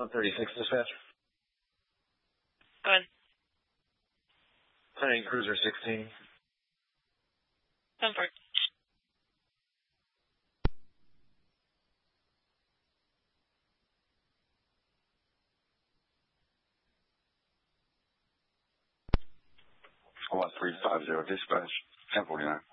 136 dispatch. Go ahead. 10 Cruiser 16. 10-4. What 350 dispatch 1049.